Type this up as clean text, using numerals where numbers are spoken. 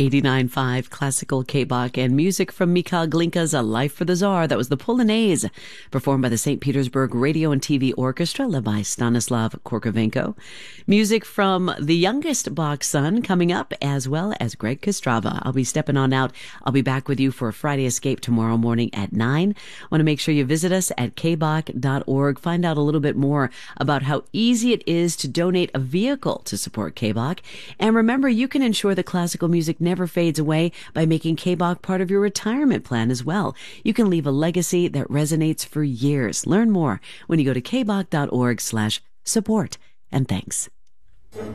89.5 Classical K-Bach and music from Mikhail Glinka's A Life for the Tsar. That was the Polonaise, performed by the St. Petersburg Radio and TV Orchestra, led by Stanislav Korkovenko. Music from the youngest Bach's son coming up, as well as Greg Kostrava. I'll be stepping on out. I'll be back with you for a Friday Escape tomorrow morning at 9. I want to make sure you visit us at kbach.org. Find out a little bit more about how easy it is to donate a vehicle to support K-Bach. And remember, you can ensure that classical music never fades away by making K-Bach part of your retirement plan as well. You can leave a legacy that resonates for years. Learn more when you go to kbach.org/support. And thanks.